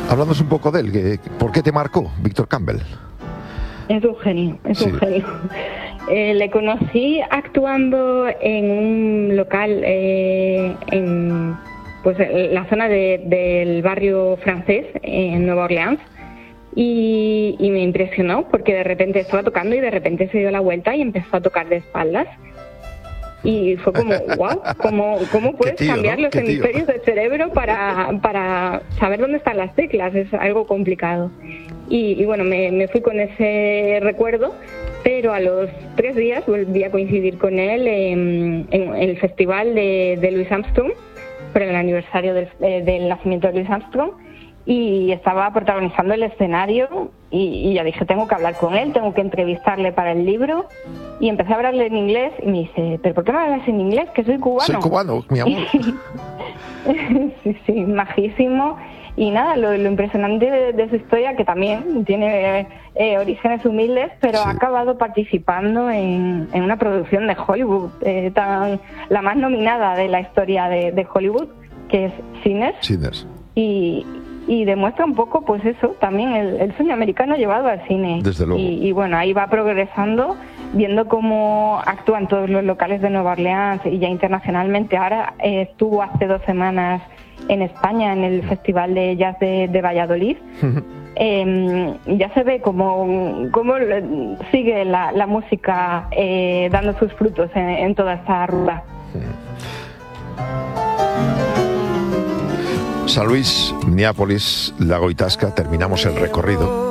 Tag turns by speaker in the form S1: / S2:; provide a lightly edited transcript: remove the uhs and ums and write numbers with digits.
S1: Háblanos un poco de él. ¿Por qué te marcó Víctor Campbell?
S2: Es un genio, un genio. Le conocí actuando en un local en la zona del barrio francés en Nueva Orleans y me impresionó porque de repente estaba tocando y de repente se dio la vuelta y empezó a tocar de espaldas. Y fue como, wow, ¿cómo puedes cambiar los hemisferios del cerebro para saber dónde están las teclas? Es algo complicado. Y bueno, me fui con ese recuerdo, pero a los 3 días volví a coincidir con él en el festival de Louis Armstrong, por el aniversario del nacimiento de Louis Armstrong, y estaba protagonizando el escenario y ya dije, tengo que hablar con él, tengo que entrevistarle para el libro, y empecé a hablarle en inglés y me dice, ¿pero por qué me hablas en inglés? Que soy cubano.
S1: Soy cubano, mi amor.
S2: Sí, majísimo. Y nada, lo impresionante de su historia, que también tiene orígenes humildes, pero ha acabado participando en una producción de Hollywood, la más nominada de la historia de Hollywood, que es Sinners. Y demuestra un poco, pues eso, también el sueño americano llevado al cine.
S1: Desde luego.
S2: Y bueno, ahí va progresando, viendo cómo actúan todos los locales de Nueva Orleans y ya internacionalmente. Ahora estuvo hace 2 semanas en España, en el Festival de Jazz de Valladolid. Ya se ve cómo sigue la música dando sus frutos en toda esta ruta.
S1: San Luis, Minneapolis, Lago Itasca, terminamos el recorrido.